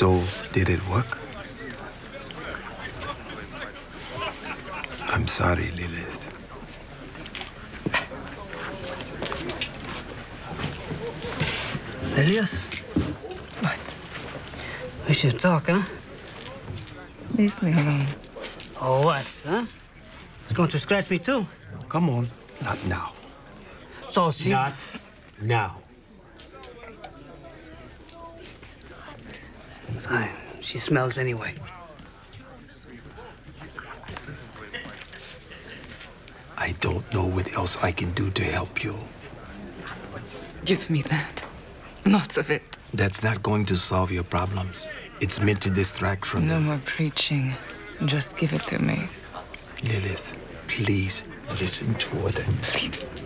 So, did it work? I'm sorry, Lilith. Elias? What? We should talk, huh? Leave me alone. Oh, what, huh? It's going to scratch me, too. Come on. Not now. So she... Not now. Fine. She smells anyway. I don't know what else I can do to help you. Give me that. Lots of it. That's not going to solve your problems. It's meant to distract from No them. more preaching. Just give it to me. Lilith, please listen to what I'm... Please.